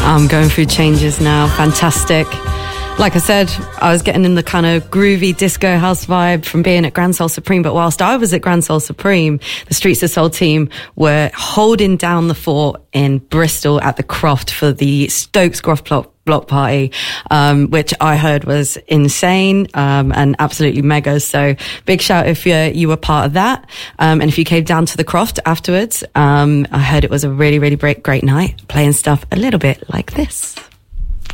I'm going through changes now. Fantastic. Like I said, I was getting in the kind of groovy disco house vibe from being at Grand Soul Supreme. But whilst I was at Grand Soul Supreme, the Streets of Soul team were holding down the fort in Bristol at the Croft for the Stokes Croft block party, which I heard was insane, and absolutely mega. So big shout if you were part of that. And if you came down to the Croft afterwards, I heard it was a really, really great night, playing stuff a little bit like this.